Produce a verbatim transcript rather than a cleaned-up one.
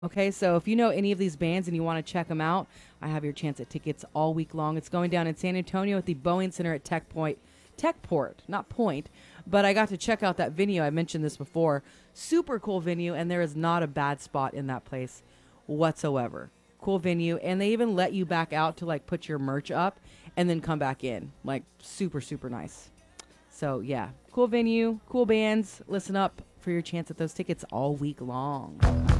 Okay, so if you know any of these bands and you want to check them out, I have your chance at tickets all week long. It's going down in San Antonio at the Boeing Center at Tech Point, Techport, not Point. But I got to check out that venue. I mentioned this before. Super cool venue, and there is not a bad spot in that place whatsoever. Cool venue, and they even let you back out to like put your merch up and then come back in. Like super, super nice. So yeah, cool venue, cool bands. Listen up for your chance at those tickets all week long.